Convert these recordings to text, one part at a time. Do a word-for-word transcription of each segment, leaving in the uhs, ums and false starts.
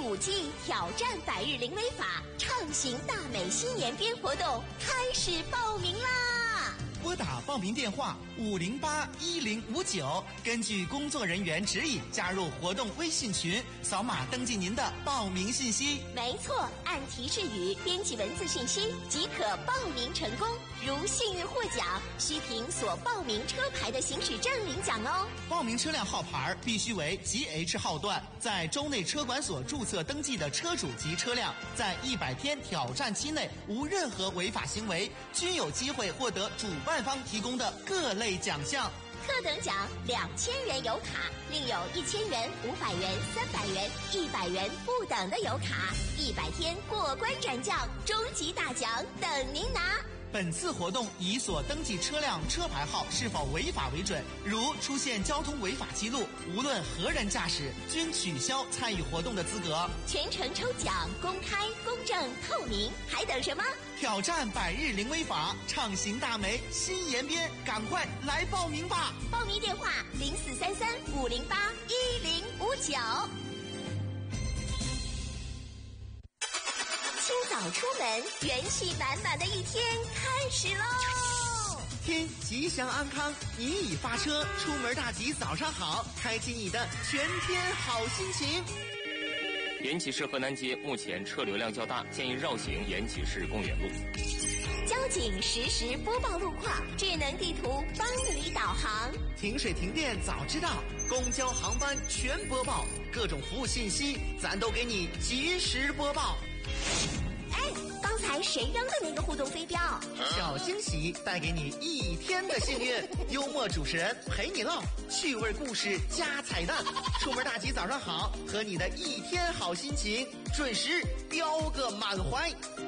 五季挑战百日零违法，畅行大美新延边活动开始报名啦！ 拨打报名电话五零八一零五九，根据工作人员指引加入活动微信群，扫码登记您的报名信息。 没错，按提示语编辑文字信息即可报名成功。如幸运获奖，需凭所报名车牌的行驶证领奖哦。 报名车辆号牌必须为 G H 号段，在州内车管所注册登记的车主及车辆，在一百天挑战期内无任何违法行为，均有机会获得主办方提供的各类奖项。 特等奖两千元油卡，另有一千元、五百元、三百元、一百元不等的油卡，一百天过关斩将，终极大奖等您拿。 本次活动以所登记车辆车牌号是否违法为准，如出现交通违法记录，无论何人驾驶，均取消参与活动的资格。 全程抽奖公开、公正、透明，还等什么？ 挑战百日零违法，畅行大美新延边，赶快来报名吧！ 报名电话零四三三五零八一零五九。清早出门，元气满满的一天开始喽！ 天吉祥安康，你已发车，出门大吉早上好，开启你的全天好心情。 延吉市河南街目前车流量较大，建议绕行延吉市公园路。 交警实时播报路况，智能地图帮你导航。 停水停电早知道，公交航班全播报，各种服务信息咱都给你及时播报。 哎，刚才谁扔的那个互动飞镖？ 小惊喜带给你一天的幸运，幽默主持人陪你唠，趣味故事加彩蛋，出门大吉早上好，和你的一天好心情准时飙个满怀。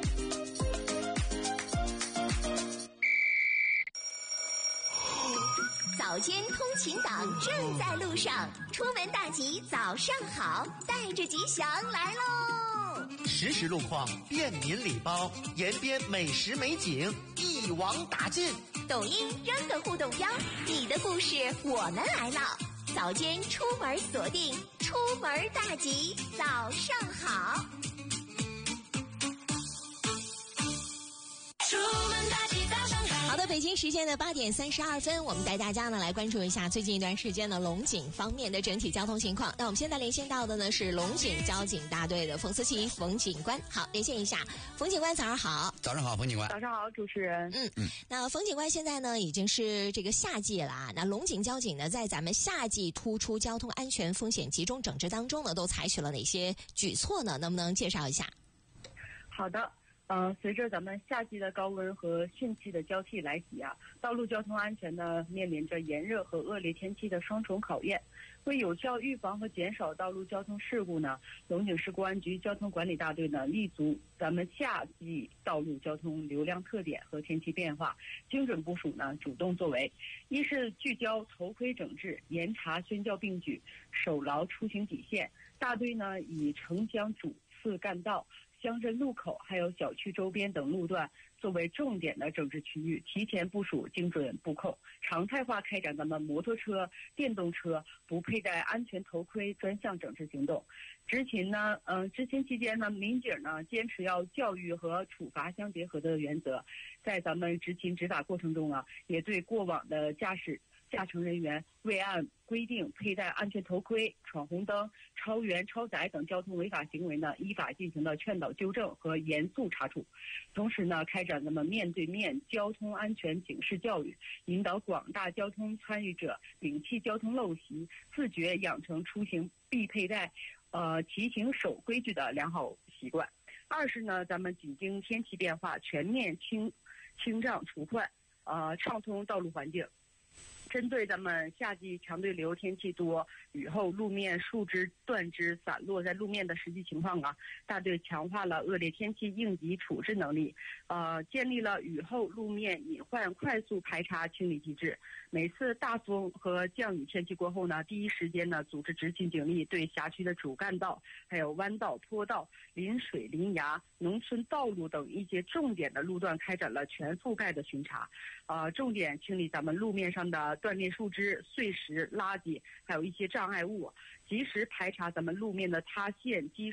早间通勤党正在路上，出门大吉早上好，带着吉祥来喽！ 实时路况，便民礼包，延边美食美景一网打尽。 抖音扔个互动标，你的故事我们来唠。早间出门锁定，出门大吉早上好。出门大吉早上好。好的，北京时间的八点三十二分，我们带大家呢来关注一下最近一段时间的龙井方面的整体交通情况。那我们现在连线到的呢是龙井交警大队的冯思琪冯警官。好，连线一下，冯警官早上好。 早上好，冯警官。 早上好，主持人。 嗯嗯。那冯警官现在呢已经是这个夏季了啊。那龙井交警呢在咱们夏季突出交通安全风险集中整治当中呢，都采取了哪些举措呢？能不能介绍一下？ 好的。嗯、呃，随着咱们夏季的高温和汛期的交替来袭啊，道路交通安全呢面临着炎热和恶劣天气的双重考验。为有效预防和减少道路交通事故呢，龙井市公安局交通管理大队呢立足咱们夏季道路交通流量特点和天气变化，精准部署呢主动作为。一是聚焦头盔整治，严查宣教并举，守牢出行底线。大队呢以城乡主次干道、乡镇路口还有小区周边等路段作为重点的整治区域，提前部署精准布控，常态化开展咱们摩托车、电动车不佩戴安全头盔专项整治行动。执勤呢，嗯、呃，执勤期间呢，民警呢坚持要教育和处罚相结合的原则，在咱们执勤执法过程中啊，也对过往的驾驶驾乘人员未按规定佩戴安全头盔、闯红灯、超员、超载等交通违法行为呢，依法进行了劝导纠正和严肃查处。同时呢，开展咱们面对面交通安全警示教育，引导广大交通参与者摒弃交通陋习，自觉养成出行必佩戴、呃骑行守规矩的良好习惯。二是呢，咱们紧盯天气变化，全面清清障除患，呃畅通道路环境。针对咱们夏季强对流天气多，雨后路面树枝断枝散落在路面的实际情况啊，大队强化了恶劣天气应急处置能力，呃，建立了雨后路面隐患快速排查清理机制。每次大风和降雨天气过后呢，第一时间呢，组织执勤警力对辖区的主干道、还有弯道、坡道、临水临崖、农村道路等一些重点的路段开展了全覆盖的巡查，呃，重点清理咱们路面上的断裂树枝、碎石、垃圾，还有一些障碍物，及时排查咱们路面的塌陷、积